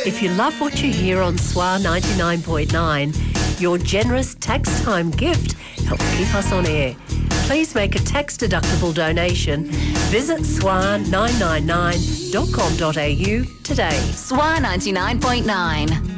If you love what you hear on SWR 99.9, your generous tax time gift helps keep us on air. Please make a tax-deductible donation. Visit swar999.com.au today. SWR 99.9.